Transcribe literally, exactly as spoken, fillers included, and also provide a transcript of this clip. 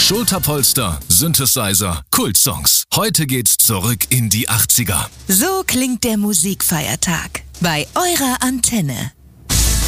Schulterpolster, Synthesizer, Kultsongs. Heute geht's zurück in die achtziger. So klingt der Musikfeiertag bei eurer Antenne.